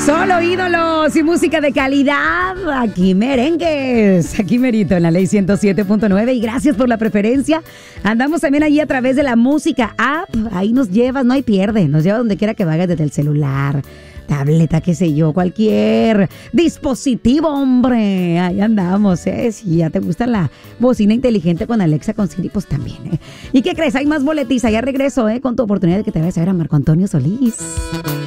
Solo ídolos y música de calidad. Aquí merengues. Aquí merito en la ley 107.9. Y gracias por la preferencia. Andamos también allí a través de la música app. Ahí nos llevas, no hay pierde. Nos lleva donde quiera que vayas, desde el celular, tableta, qué sé yo, cualquier dispositivo, hombre. Ahí andamos, ¿eh? Si ya te gusta la bocina inteligente con Alexa, con Siri, pues también, ¿eh? ¿Y qué crees? Hay más boletiza. Ya regreso, ¿eh? Con tu oportunidad de que te vayas a ver a Marco Antonio Solís.